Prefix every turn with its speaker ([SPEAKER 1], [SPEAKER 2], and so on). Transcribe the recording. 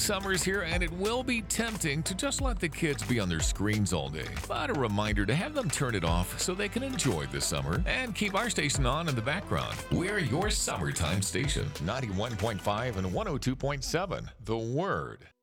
[SPEAKER 1] Summer's here and it will be tempting to just let the kids be on their screens all day. But a reminder to have them turn it off so they can enjoy the summer and keep our station on in the background. We're your summertime station, 91.5 and 102.7, The Word.